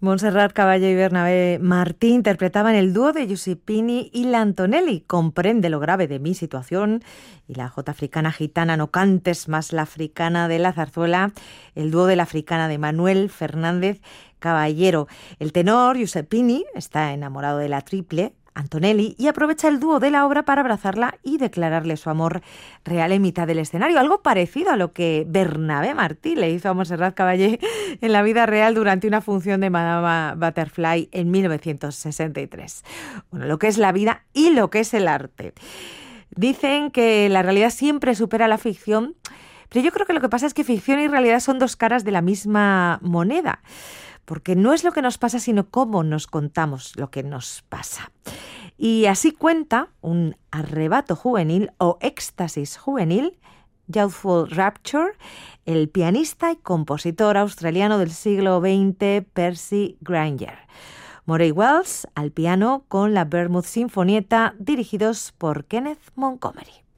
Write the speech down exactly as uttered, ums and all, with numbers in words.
Montserrat Caballé y Bernabé Martí interpretaban el dúo de Giuseppini y Lantonelli. Comprende lo grave de mi situación. Y la jota africana gitana, no cantes más la africana de la zarzuela. El dúo de la africana de Manuel Fernández Caballero. El tenor Giuseppini está enamorado de la triple Antonelli y aprovecha el dúo de la obra para abrazarla y declararle su amor real en mitad del escenario, algo parecido a lo que Bernabé Martí le hizo a Montserrat Caballé en la vida real durante una función de Madame Butterfly en mil novecientos sesenta y tres. Bueno, lo que es la vida y lo que es el arte. Dicen que la realidad siempre supera la ficción, pero yo creo que lo que pasa es que ficción y realidad son dos caras de la misma moneda. Porque no es lo que nos pasa, sino cómo nos contamos lo que nos pasa. Y así cuenta un arrebato juvenil o éxtasis juvenil, Youthful Rapture, el pianista y compositor australiano del siglo veinte, Percy Grainger. Murray Wells al piano con la Vermouth Sinfonietta, dirigidos por Kenneth Montgomery.